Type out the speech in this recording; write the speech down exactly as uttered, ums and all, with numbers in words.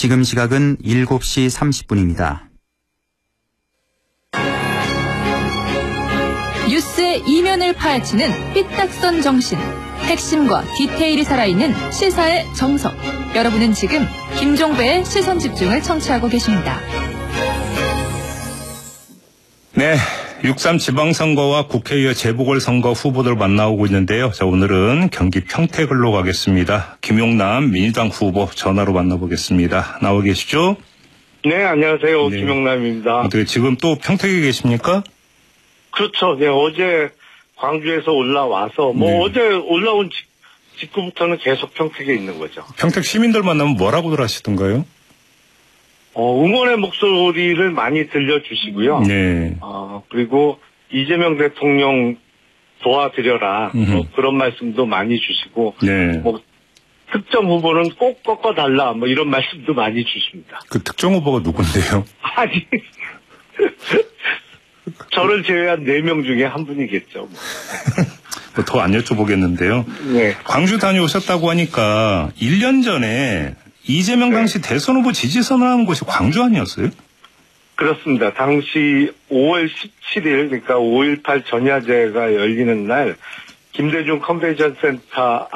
지금 시각은 일곱 시 삼십 분입니다. 뉴스의 이면을 파헤치는 삐딱선 정신. 핵심과 디테일이 살아있는 시사의 정석. 여러분은 지금 김종배의 시선집중을 청취하고 계십니다. 네, 육삼 지방선거와 국회의원 재보궐선거 후보들 만나오고 있는데요. 자, 오늘은 경기 평택을로 가겠습니다. 김용남 민주당 후보 전화로 만나보겠습니다. 나와 계시죠? 네, 안녕하세요. 네. 김용남입니다. 어떻게 지금 또 평택에 계십니까? 그렇죠. 네, 어제 광주에서 올라와서 뭐 네. 어제 올라온 직, 직후부터는 계속 평택에 있는 거죠. 평택 시민들 만나면 뭐라고들 하시던가요? 어, 응원의 목소리를 많이 들려주시고요. 네. 어, 그리고 이재명 대통령 도와드려라. 뭐 그런 말씀도 많이 주시고, 네. 뭐 특정 후보는 꼭 꺾어달라. 뭐 이런 말씀도 많이 주십니다. 그 특정 후보가 누군데요? 아니. 저를 제외한 네 명 중에 한 분이겠죠. 뭐 더 안 여쭤보겠는데요. 네. 광주 다녀오셨다고 하니까 일 년 전에 이재명 네. 당시 대선 후보 지지 선언한 곳이 광주 아니었어요? 그렇습니다. 당시 오월 십칠일, 그러니까 오일팔 전야제가 열리는 날 김대중 컨벤션 센터